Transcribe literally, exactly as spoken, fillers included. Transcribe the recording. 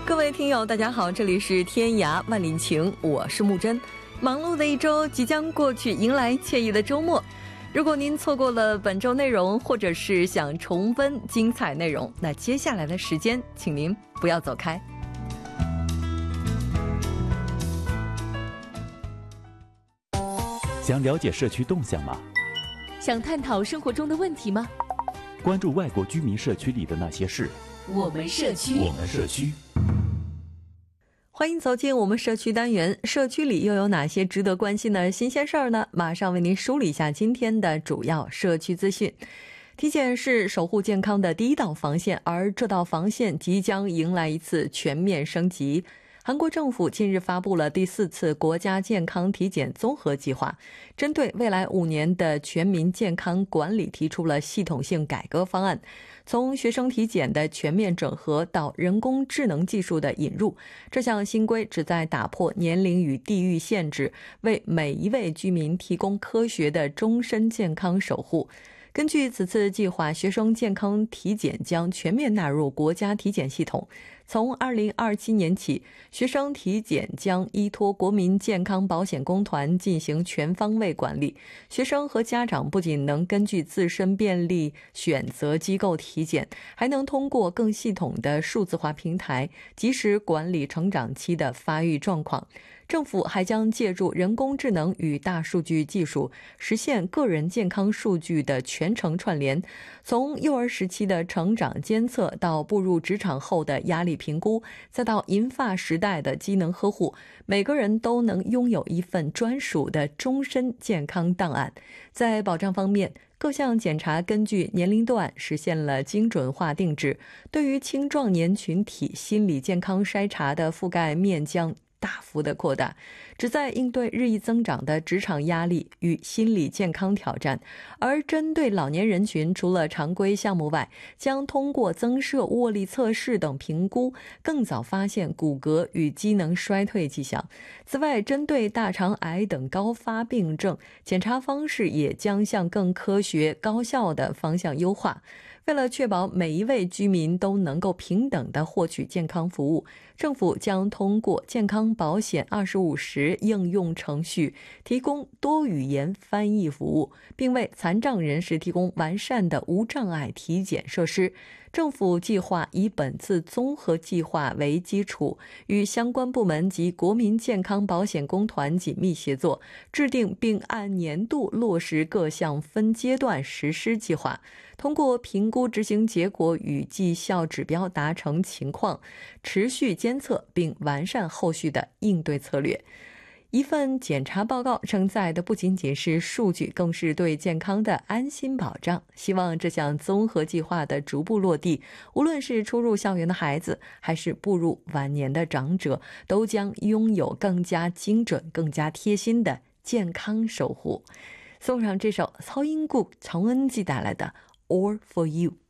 各位听友大家好，这里是天涯万里情，我是木真。忙碌的一周即将过去，迎来惬意的周末。如果您错过了本周内容，或者是想重温精彩内容，那接下来的时间请您不要走开。 想了解社区动向吗？ 想探讨生活中的问题吗？ 关注外国居民社区里的那些事。 我们社区， 我们社区。 欢迎走进我们社区单元，社区里又有哪些值得关心的新鲜事儿呢？马上为您梳理一下今天的主要社区资讯。体检是守护健康的第一道防线，而这道防线即将迎来一次全面升级。韩国政府近日发布了第四次国家健康体检综合计划，针对未来五年的全民健康管理提出了系统性改革方案，从学生体检的全面整合到人工智能技术的引入。这项新规旨在打破年龄与地域限制，为每一位居民提供科学的终身健康守护。根据此次计划，学生健康体检将全面纳入国家体检系统。从二零二七年起，学生体检将依托国民健康保险公团进行全方位管理。学生和家长不仅能根据自身便利选择机构体检，还能通过更系统的数字化平台，及时管理成长期的发育状况。政府还将借助人工智能与大数据技术，实现个人健康数据的全程串联。从幼儿时期的成长监测，到步入职场后的压力评估，再到银发时代的机能呵护，每个人都能拥有一份专属的终身健康档案。在保障方面，各项检查根据年龄段实现了精准化定制，对于青壮年群体心理健康筛查的覆盖面将大幅的扩大，旨在应对日益增长的职场压力与心理健康挑战。而针对老年人群，除了常规项目外，将通过增设握力测试等评估，更早发现骨骼与机能衰退迹象。此外，针对大肠癌等高发病症，检查方式也将向更科学高效的方向优化。为了确保每一位居民都能够平等地获取健康服务，政府将通过健康保险二十五时应用程序提供多语言翻译服务，并为残障人士提供完善的无障碍体检设施。政府计划以本次综合计划为基础，与相关部门及国民健康保险公团紧密协作，制定并按年度落实各项分阶段实施计划。通过评估执行结果与绩效指标达成情况，持续监测并完善后续的应对策略。一份检查报告承载的不仅仅是数据，更是对健康的安心保障。希望这项综合计划的逐步落地，无论是初入校园的孩子，还是步入晚年的长者，都将拥有更加精准、更加贴心的健康守护。送上这首曹英谷、常恩记带来的 All for You。